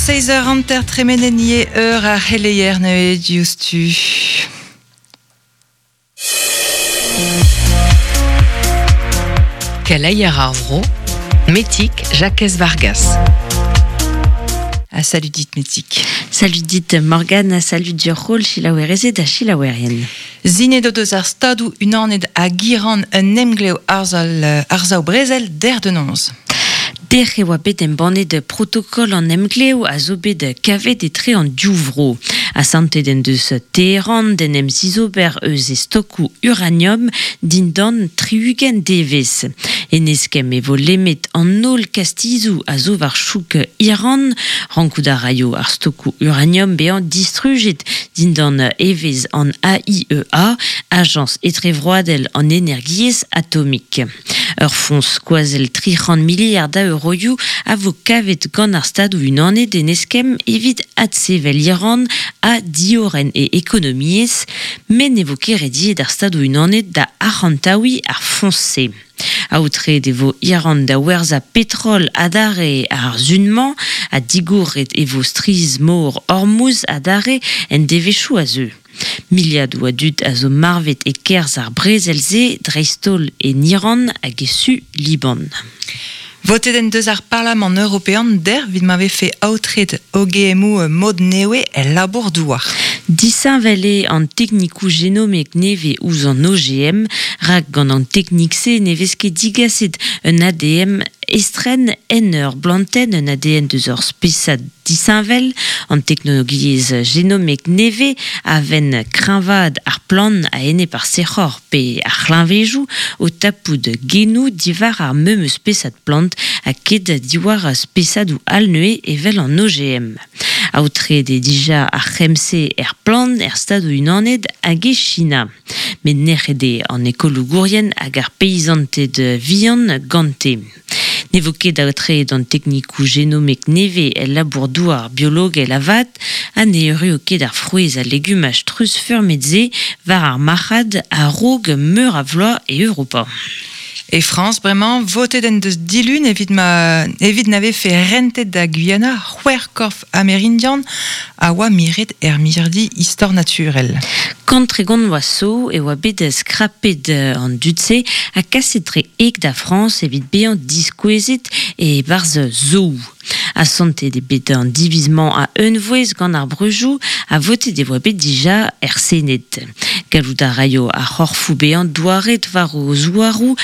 6h anter tremenenie a heleier ne justu. Calaier Arvro, Métic Jacques Vargas. Salut dit Métic. Salut dit Morgane, salut du rôle Chilawerese da Chilawerien. Zine do deus ar stadou unaned a giran un emgleo arzau brezel der de nonz. Der oa bet en banne de protocol en emgleo a zo bet kavet etre an diouvro. A sante den deus Teheran den em zizober eus e stokou uranium din dan triugen devez. En eskem evo lemet an nol kastizou a zo var chouk Iran, rankout a raio ar stokou uranium bean distruget din dan evez an AIEA, Agence etrevroadel an energiez atomik. Ur fons koazel 300 milliard da euroioù a vo kavet gant ar stadou unaned en eskem evit adsevel Iran a dioren e ekonomiez, men evoke rediet ar stadou unaned da arantaoui ar fonse. Aoutre devo Iran da werza petrol adare ar zunman, a digouret evo striz mor Hormuz adare en devechou a zeu. Miliad oa dud a zo marvet e kerz ar brezelze, dreistol en Iran hag esu Liban. Votet en deus ar Parlament européen der vid m'ave fait autret OGMU mod newe el labour douar. Disinvele an teknikou genomek neve ouz an OGM, rak gant an teknik se neveske digaset un ADM estren en ur blanten un ADN deus ur spesad disinvel an teknologiez genomek neve aven krinvad ar plan a ene par sechor pe ar c'hlinvejou o tapoud genou divar ar meum spesad plant a ket diwar spesad ou alneue evel an OGM. Aoutre de dija ar c'hemse plan stad ou unaned hag e China. Men nerede an ekologourien hag ar peizante de vian gante. Nevoke daotre d'an teknikou genomek neve el labour douar biolog el avat, a ne eurioke d'ar fruez a legumaj trus furmedze var ar marad a rog meur a vloa e Europa. Et France, vraiment, voté den deus dilun evit n'avait fait rentet da Guyana, c'hwerkorf amerindian, a oa miret mirdi histoire naturelle. Kantregon oa so e oa bet skrapet an dudse a kasetre ek da France evit bean diskouezet e barz zou. A sante de bet an divisement a unvoez gant ar brejou a voté de oa bet dija senet. Galou da raio a c'horfou bean douaret var o zouarou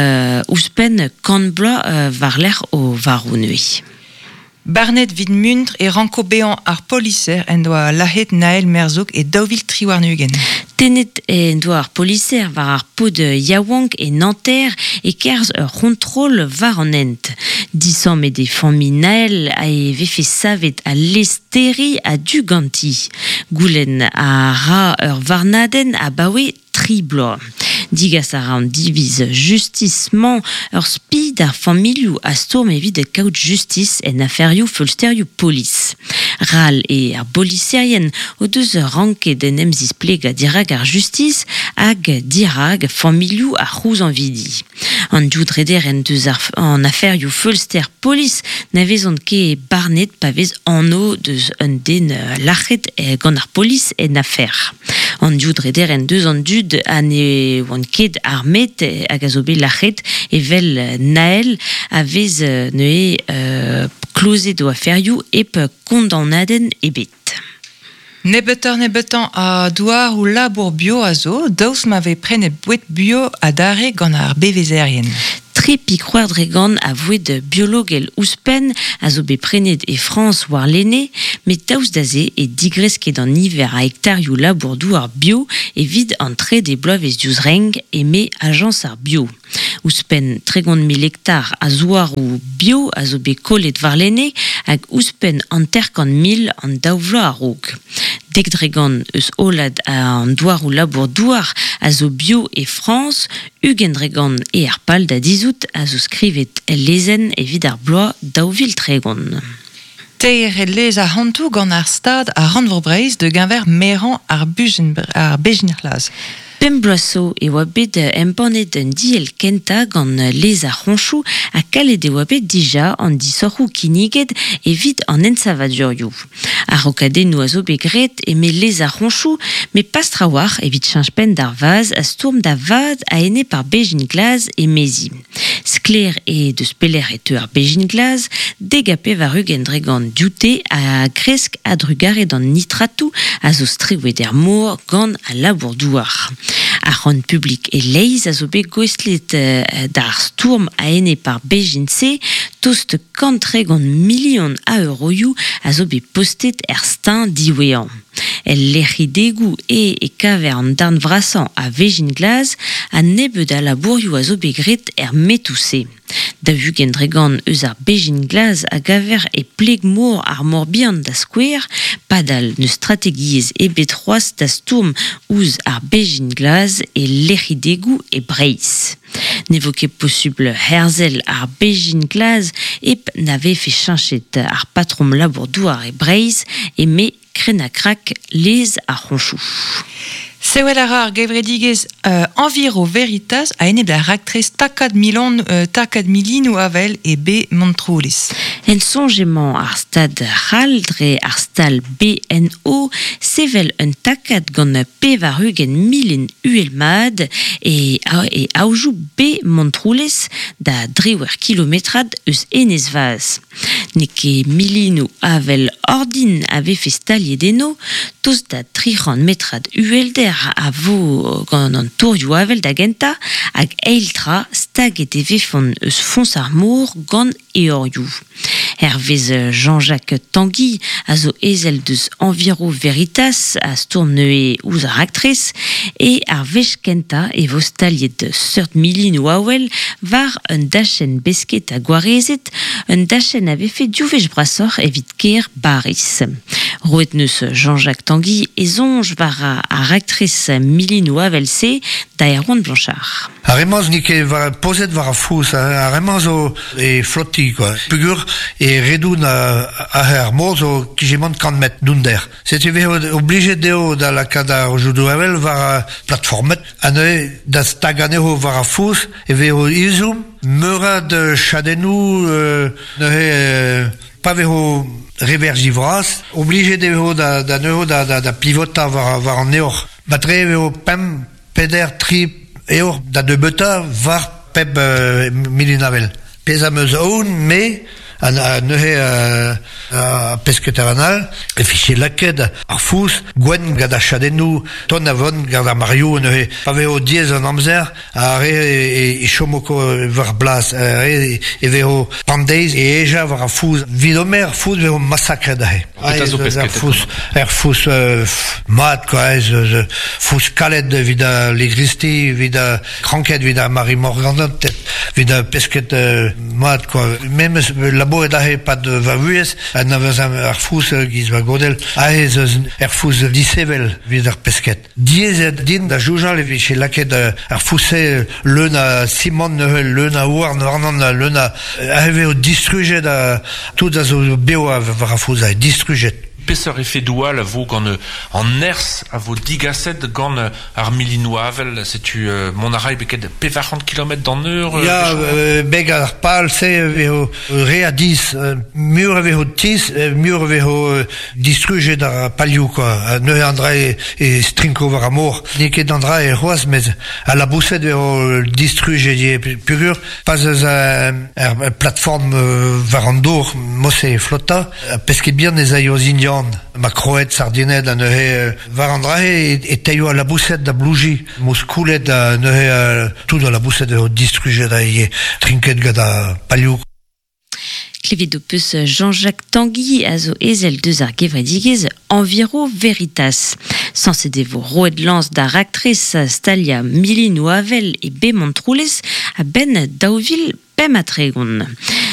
ouspen kantbla var l'er o varou neue. Barnet vid muntre e ranko bean ar policer en doa lahet Naël Merzouk et daouvil triwarnugen. Tenet en doa ar policer var ar pod yaouank e Nanterre e kerz ur contrôle var an ent. Disam e de fammi Naël a e vefe savet a lesteri a du ganti. Goulen a ra ur varnaden a bawe triblo. Digas a ran diviz justisman ur spi d'ar familioù a storm evit kaout justice en aferioù folsterioù polis. Ral e ar policerien o deus ranke den emziz pleg a dirag ar justice hag dirag familioù a c'houz an vidi. An dioudreder en deus an aferioù folster polis na vezont ket barnet pa vez anno deus un den lachet gant ar polis en afer. An dioudreder en deus an dud an e oan ket armet hag a zo bet lachet evel Naël a vez neue klozet o aferioù ep kondamnaden ebet. Nebetan a douar ou labour bio a zo, daoust m'ave prenet bouet bio a dare gant ar bevezerien. Tre pikroar dregan a vouet biolog el ouspen a zo bet prenet e France war lene, met taous daze e digreske d'an niver a hektarioù labour douar bio e vid an tre de bloavez diouzreng e me agence ar bio. Ouspen 30.000 hectares a zouar ou bio a zo bet kollet war lene hag ouspen an terkan 1000 an daouvlo a rog. Dek dregan eus olad a an douar ou labour douar a zo bio e France, ugen dregan e ar pal da dizout a zo skrivet lezen evit ar bloa daouvil tregon. Teir lez a hantou gant ar stad a ranvorbreiz de genver meran ar bejnerlaz. Pembloiso e oa bet empannet un diel kenta gant leza ronchou a kalet e oa bet dija an disorc'hou kiniget evit an ensavadurioù. A rokadennou a zo bet gret e me leza ronchou, me pas trawar evit chanjpen d'ar vaz a stourm da vad a ene par bejin glaz e mezi. Skler e deus peler e teu ar bejin glaz, degape varug en dregant dioute a gresk a drugaret an nitratou a zo streouet er mor gant a labourdouar. A ron publik e leiz a zo bet goestlet d'ar stourm a ene par bejin se, tost kantre gant milion a euroioù a zo bet postet er steñ diwean. El lec'hi degou e kaver an darn vrasan a vejin glaz a nebeud a labourioù a zo bet gret er metouse. Da vug en dregant eus ar bejin glaz a gaver e pleg mor ar morbihan da skouer, padal ne strategiez e bet c'hoaz da stourm ouz ar bejin glaz e lec'hi degou e breiz. Ne vo ket possible herzel ar bejin glaz ep n'ave fe chanchet ar patrom labourdouar e breiz e me krenakrak lez a ronchou. Sewel a ra ar gevredigez Enviro Veritas a ene da raktrez takad milinou avel e B Montroulis. En songement ar stad c'hall dre ar stal BNO sevel un takad gant pevarug en milen uelmad e aoujou B Montroulis da drewer kilometrad eus enez vaz. Neke milinou avel ordin ave fe staliet eno, tost da 300 metrad uelder a vo gant an tourioù avel da genta hag eiltra staget e vefon eus fons ar mor gant eorioù. Hervez Jean-Jacques Tanguy a zo ezel deus Enviro Veritas a stourm neue ouz ar aktrez e ar vech kenta e vo staliet de seurt milinou aouel var un dachen besket a gwarezet, un dachen ave fe diouvezh brasoc'h evit ker bariz. Roet neus Jean-Jacques Tanguy e zonj var ar aktrez milinou avel se da Erwan Blanchard. Ar emañ nik e pozet var a fous, ar emañ zo e flotti, quoi. Pugur e redoun ar mor zo kijemant 40 met dounder. Sete veo oblige deo da la kada o judo avel var platformet, ane da staganeo var a fous e veo izum, meura de chadenou, pa veo revergivras, oblige deo da neo da pivota var an eor. Batre veo pem peder tri eor da de beta var peb milinavel. Pez am eus aoun, me a neuze a pesketaranal, e fiche laket ar fous, gwen gada chadenou, ton avon gada Mario, neuze pa veo diez an amzer, a re e chomoko var blas, e veo pandeiz e eja var a fous. Vidomer fous veo massacre da he. Er fous mat, quoi, fous kalet vida ligristi, vida kranket, vida Marie Morgan, vida pesket mat, quoi. Même labo da he pat va vuez, an avaz ar fous giz va godel, a ez er fous disevel vid ar pesket. Diezet din da joujal e viche laket ar fousse leun a simon leun a ouar varnan leun a veo distruget tout a zo beo var ar fous a distruget. Peseur effet doual a vo gant an ers a vo digaset gant ar milinou avel, setu mon arai beket pe 40 km d'an eur. Ya, beg ar pal se veo re a 10, mur veo 10, mur veo distruget ar paliou, quoi. Ne andra e strinko var amor. Niket andra e roaz, mais a la bousset veo distruget pugur, pas ar plateforme var an dour, mosse flotta, pesket bien ez a yoz indian. Ma croet sardinet a neuze var an drahe e teio a la bousset da blouji. Mous koulet a neuze tout a la bousset eo distruget a ye trinket gada paliou. Klevet o peus Jean-Jacques Tanguy a zo ezel deus ar gevredigez Enviro Veritas. Sans devo roet lans da raktrez stalia milinou avel e B Montroulis a ben daouvil pem a tregon.